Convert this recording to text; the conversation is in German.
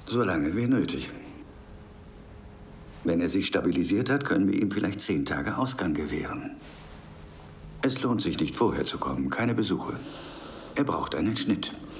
So lange wie nötig. Wenn er sich stabilisiert hat, können wir ihm vielleicht 10 Tage Ausgang gewähren. Es lohnt sich nicht, vorher zu kommen. Keine Besuche. Er braucht einen Schnitt.